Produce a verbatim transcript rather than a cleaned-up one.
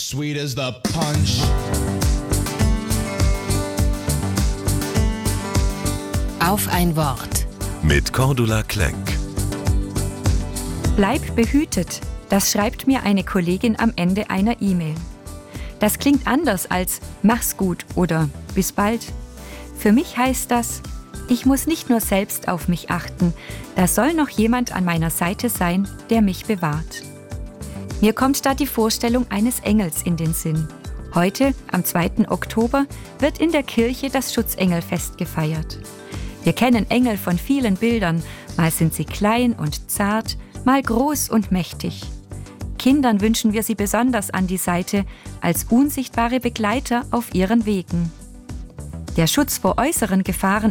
Sweet as the punch. Auf ein Wort. Mit Cordula Klenk. Bleib behütet, das schreibt mir eine Kollegin am Ende einer E-Mail. Das klingt anders als mach's gut oder bis bald. Für mich heißt das, ich muss nicht nur selbst auf mich achten, da soll noch jemand an meiner Seite sein, der mich bewahrt. Mir kommt da die Vorstellung eines Engels in den Sinn. Heute, am zweiten Oktober, wird in der Kirche das Schutzengelfest gefeiert. Wir kennen Engel von vielen Bildern, mal sind sie klein und zart, mal groß und mächtig. Kindern wünschen wir sie besonders an die Seite, als unsichtbare Begleiter auf ihren Wegen. Der Schutz vor äußeren Gefahren